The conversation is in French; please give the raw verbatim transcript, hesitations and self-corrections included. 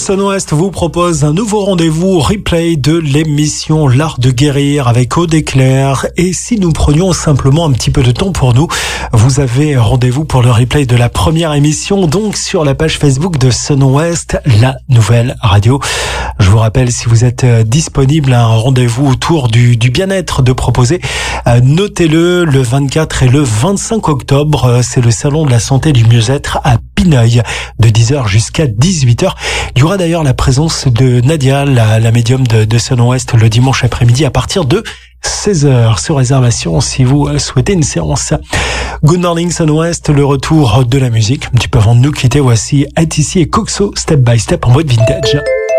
Sun West vous propose un nouveau rendez-vous replay de l'émission L'Art de Guérir avec Aude et Claire. Et si nous prenions simplement un petit peu de temps pour nous, vous avez rendez-vous pour le replay de la première émission, donc sur la page Facebook de Sun West, la nouvelle radio. Je vous rappelle, si vous êtes disponible à un rendez-vous autour du, du bien-être de proposer, euh, notez-le, le vingt-quatre et le vingt-cinq octobre, c'est le salon de la santé et du mieux-être à Pineuil, de dix heures jusqu'à dix-huit heures. Il y aura d'ailleurs la présence de Nadia, la, la médium de, de Sun West, le dimanche après-midi à partir de seize heures, sur réservation si vous souhaitez une séance. Good morning Sun West, le retour de la musique. Un petit peu avant de nous quitter, voici A T C et Coxo, Step by Step en mode vintage.